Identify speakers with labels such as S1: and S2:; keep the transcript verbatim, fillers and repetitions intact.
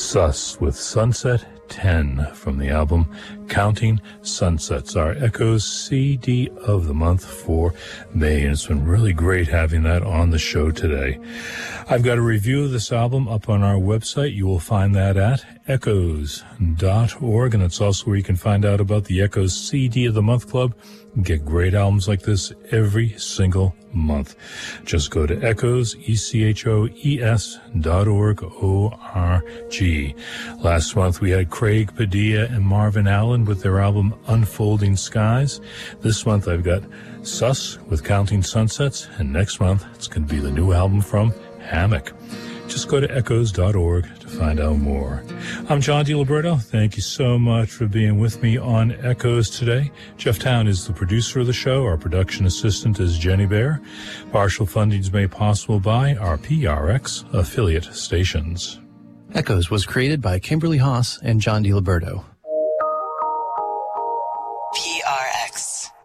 S1: Sus with Sunset ten from the album Counting Sunsets, our Echoes C D of the month for May, and it's been really great having that on the show today. I've got a review of this album up on our website. You will find that at echoes dot org, and it's also where you can find out about the Echoes C D of the Month Club and get great albums like this every single month. Just go to echoes, E C H O E S dot org, O R G. Last month we had Craig Padilla and Marvin Allen with their album Unfolding Skies. This month I've got Sus with Counting Sunsets, and next month it's going to be the new album from Hammock. Just go to echoes dot org to find out more. I'm John DiLiberto. Thank you so much for being with me on Echoes today. Jeff Town is the producer of the show. Our production assistant is Jenny Bear. Partial funding is made possible by our P R X affiliate stations.
S2: Echoes was created by Kimberly Haas and John DiLiberto.
S3: P R X.